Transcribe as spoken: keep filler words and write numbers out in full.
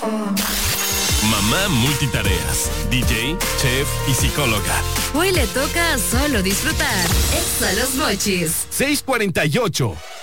Mamá multitareas, D J, chef y psicóloga. Hoy le toca solo disfrutar. Exa Los Mochis. seis cuarenta y ocho.